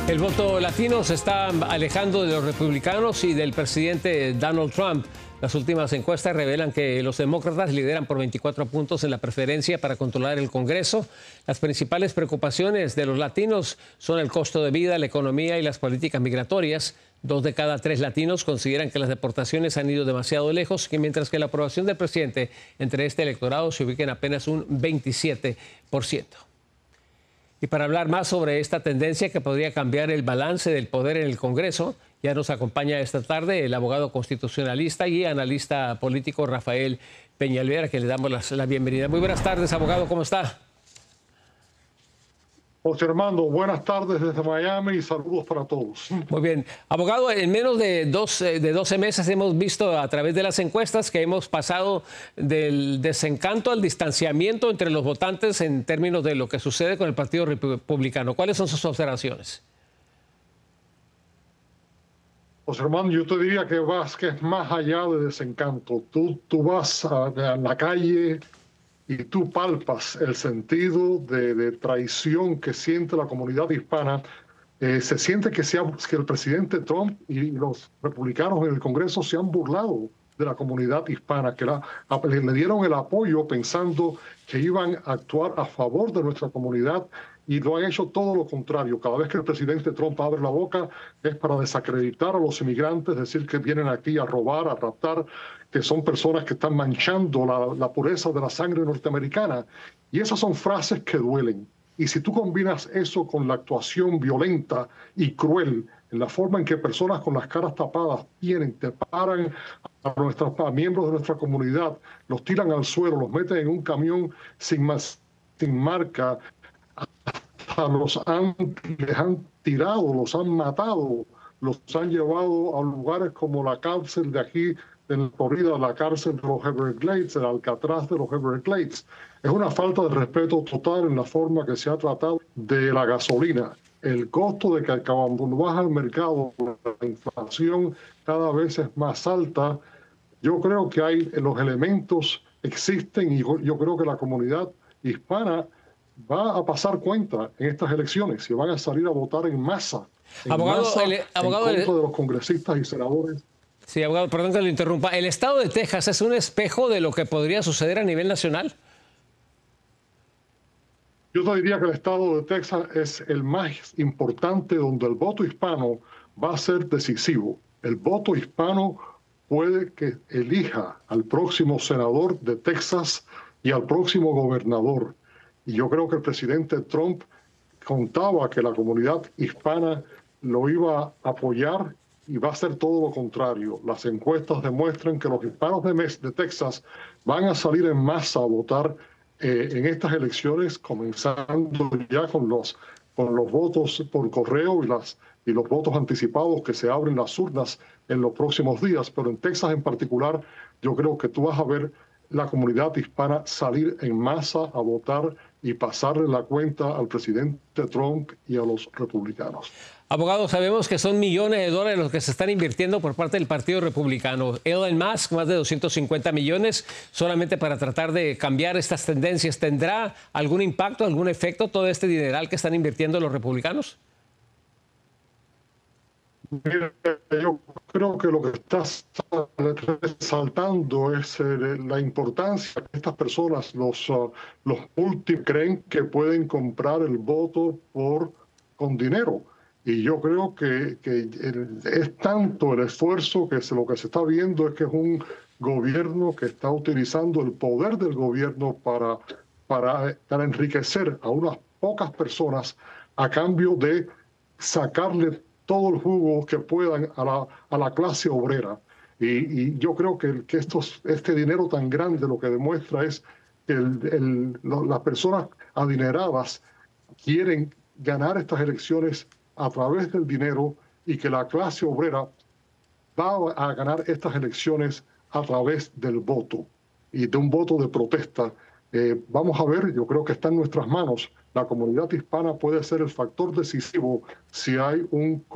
El voto latino se está alejando de los republicanos y del presidente Donald Trump. Las últimas encuestas revelan que los demócratas lideran por 24 puntos en la preferencia para controlar el Congreso. Las principales preocupaciones de los latinos son el costo de vida, la economía y las políticas migratorias. 2 de cada 3 latinos consideran que las deportaciones han ido demasiado lejos, mientras que la aprobación del presidente entre este electorado se ubica en apenas un 27%. Y para hablar más sobre esta tendencia que podría cambiar el balance del poder en el Congreso, ya nos acompaña esta tarde el abogado constitucionalista y analista político Rafael Peñalver, a quien le damos la bienvenida. Muy buenas tardes, abogado, ¿cómo está? José Armando, buenas tardes desde Miami y saludos para todos. Muy bien. Abogado, en menos de 12 meses hemos visto a través de las encuestas que hemos pasado del desencanto al distanciamiento entre los votantes en términos de lo que sucede con el Partido Republicano. ¿Cuáles son sus observaciones? José Armando, yo te diría que es más allá de desencanto. Tú vas a la calle y tú palpas el sentido de traición que siente la comunidad hispana. Se siente que el presidente Trump y los republicanos en el Congreso se han burlado de la comunidad hispana, que le dieron el apoyo pensando que iban a actuar a favor de nuestra comunidad y lo han hecho todo lo contrario. Cada vez que el presidente Trump abre la boca es para desacreditar a los inmigrantes, decir que vienen aquí a robar, a raptar, que son personas que están manchando la pureza de la sangre norteamericana. Y esas son frases que duelen. Y si tú combinas eso con la actuación violenta y cruel, en la forma en que personas con las caras tapadas te paran a miembros de nuestra comunidad, los tiran al suelo, los meten en un camión sin marca, les han tirado, los han matado, los han llevado a lugares como la cárcel de aquí, de la Florida, la cárcel de los Everglades, el Alcatraz de los Everglades. Es una falta de respeto total en la forma que se ha tratado de la gasolina. El costo de que cuando vas al mercado, la inflación cada vez es más alta. Yo creo que los elementos existen y yo creo que la comunidad hispana va a pasar cuenta en estas elecciones y van a salir a votar en masa. Abogado, en contra de los congresistas y senadores. Sí, abogado, perdón que lo interrumpa. ¿El estado de Texas es un espejo de lo que podría suceder a nivel nacional? Yo te diría que el estado de Texas es el más importante, donde el voto hispano va a ser decisivo. El voto hispano puede que elija al próximo senador de Texas y al próximo gobernador. Y yo creo que el presidente Trump contaba que la comunidad hispana lo iba a apoyar y va a ser todo lo contrario. Las encuestas demuestran que los hispanos de Texas van a salir en masa a votar en estas elecciones, comenzando ya con los votos por correo y los votos anticipados que se abren las urnas en los próximos días. Pero en Texas en particular, yo creo que tú vas a ver la comunidad hispana salir en masa a votar y pasarle la cuenta al presidente Trump y a los republicanos. Abogado, sabemos que son millones de dólares los que se están invirtiendo por parte del Partido Republicano. Elon Musk, más de 250 millones solamente para tratar de cambiar estas tendencias. ¿Tendrá algún impacto, algún efecto todo este dineral que están invirtiendo los republicanos? Mira, yo creo que lo que estás resaltando es la importancia que estas personas, los últimos, creen que pueden comprar el voto con dinero. Y yo creo que es tanto el esfuerzo que lo que se está viendo es que es un gobierno que está utilizando el poder del gobierno para enriquecer a unas pocas personas a cambio de sacarle todo el jugo que puedan a la clase obrera. Y yo creo que este dinero tan grande lo que demuestra es que las personas adineradas quieren ganar estas elecciones a través del dinero y que la clase obrera va a ganar estas elecciones a través del voto y de un voto de protesta. Vamos a ver, yo creo que está en nuestras manos. La comunidad hispana puede ser el factor decisivo si hay un